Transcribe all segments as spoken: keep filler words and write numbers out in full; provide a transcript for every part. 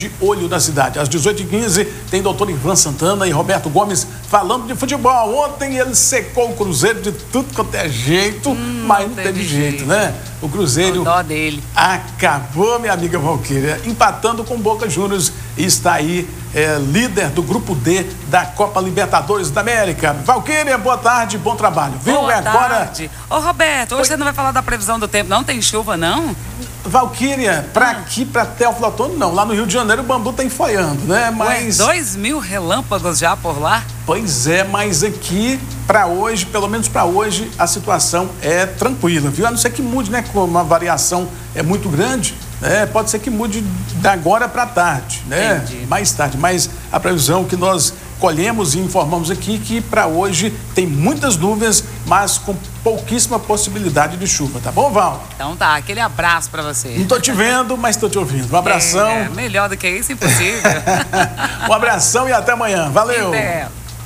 de olho da cidade. Às dezoito e quinze tem doutor Ivan Santana e Roberto Gomes falando de futebol. Ontem ele secou o Cruzeiro de tudo quanto é jeito, hum, mas não teve jeito, jeito, né? O Cruzeiro o dó dele. acabou, minha amiga Valquíria, empatando com Boca Juniors e está aí é, líder do grupo D da Copa Libertadores da América. Valquíria, boa tarde, bom trabalho, viu? Boa é agora... tarde. Ô Roberto, hoje Oi. Você não vai falar da previsão do tempo, não tem chuva, não? Valquíria, pra ah. aqui, pra Teófilo Otoni, não. Lá no Rio de Janeiro o bambu tá enfoiando, né? Mas... Ué, dois mil relâmpagos já por lá? Pois é, mas aqui, pra hoje, pelo menos pra hoje, a situação é tranquila, viu? A não ser que mude, né? Como a variação é muito grande, né? Pode ser que mude da agora pra tarde, né? Entendi. Mais tarde. Mas a previsão que nós colhemos e informamos aqui que para hoje tem muitas nuvens, mas com pouquíssima possibilidade de chuva, tá bom, Val? Então tá, aquele abraço para você. Não tô te vendo, mas tô te ouvindo. Um abração. É, melhor do que isso, impossível. Um abração e até amanhã. Valeu. Até.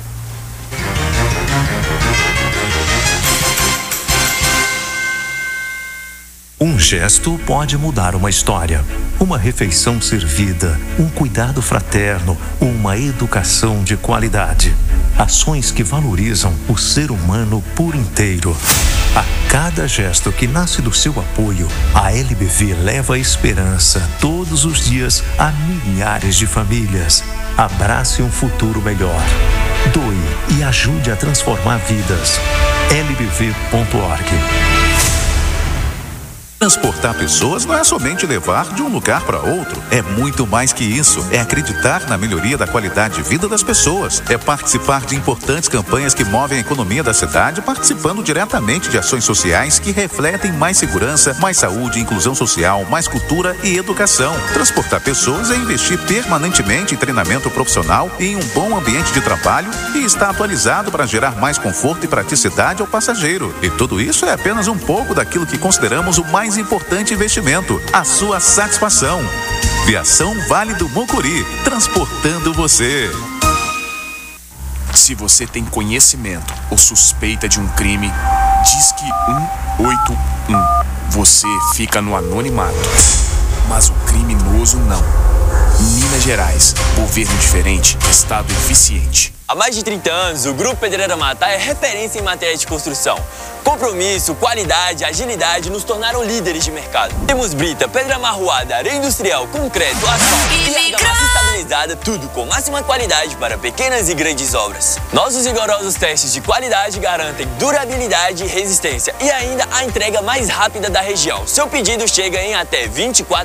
Um gesto pode mudar uma história. Uma refeição servida, um cuidado fraterno, uma educação de qualidade. Ações que valorizam o ser humano por inteiro. A cada gesto que nasce do seu apoio, a L B V leva esperança todos os dias a milhares de famílias. Abrace um futuro melhor. Doe e ajude a transformar vidas. L B V ponto org. Transportar pessoas não é somente levar de um lugar para outro. É muito mais que isso. É acreditar na melhoria da qualidade de vida das pessoas. É participar de importantes campanhas que movem a economia da cidade, participando diretamente de ações sociais que refletem mais segurança, mais saúde, inclusão social, mais cultura e educação. Transportar pessoas é investir permanentemente em treinamento profissional e em um bom ambiente de trabalho e estar atualizado para gerar mais conforto e praticidade ao passageiro. E tudo isso é apenas um pouco daquilo que consideramos o mais mais importante investimento, a sua satisfação. Viação Vale do Mucuri, transportando você. Se você tem conhecimento ou suspeita de um crime, Disque um oito um. Você fica no anonimato, mas o criminoso não. Minas Gerais, governo diferente, estado eficiente. Há mais de trinta anos, o Grupo Pedreira Matar é referência em matéria de construção. Compromisso, qualidade, agilidade nos tornaram líderes de mercado. Temos brita, pedra amarroada, areia industrial, concreto, asfalto e argamassa estabilizada, tudo com máxima qualidade para pequenas e grandes obras. Nossos rigorosos testes de qualidade garantem durabilidade e resistência e ainda a entrega mais rápida da região. Seu pedido chega em até vinte e quatro